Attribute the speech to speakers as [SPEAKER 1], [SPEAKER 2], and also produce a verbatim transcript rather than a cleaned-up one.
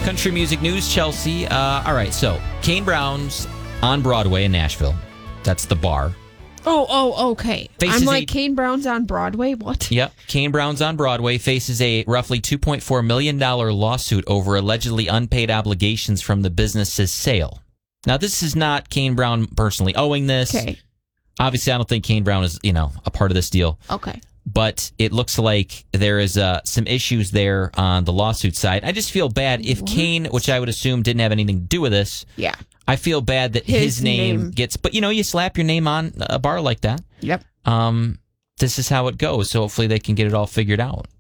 [SPEAKER 1] country music news, Chelsea. Uh, all right, so Kane Brown's on Broadway in Nashville. That's the bar.
[SPEAKER 2] Oh, oh, okay.
[SPEAKER 1] Faces
[SPEAKER 2] I'm like,
[SPEAKER 1] a-
[SPEAKER 2] Kane Brown's on Broadway? What?
[SPEAKER 1] Yep. Kane Brown's on Broadway faces a roughly two point four million dollars lawsuit over allegedly unpaid obligations from the business's sale. Now, this is not Kane Brown personally owing this.
[SPEAKER 2] Okay.
[SPEAKER 1] Obviously, I don't think Kane Brown is, you know, a part of this deal.
[SPEAKER 2] Okay.
[SPEAKER 1] But it looks like there is uh, some issues there on the lawsuit side. I just feel bad if
[SPEAKER 2] What?
[SPEAKER 1] Kane, which I would assume didn't have anything to do with this.
[SPEAKER 2] Yeah.
[SPEAKER 1] I feel bad that his,
[SPEAKER 2] His
[SPEAKER 1] name,
[SPEAKER 2] name.
[SPEAKER 1] gets, but you know, you slap your name on a bar like that.
[SPEAKER 2] Yep.
[SPEAKER 1] Um, this is how it goes. So hopefully they can get it all figured out.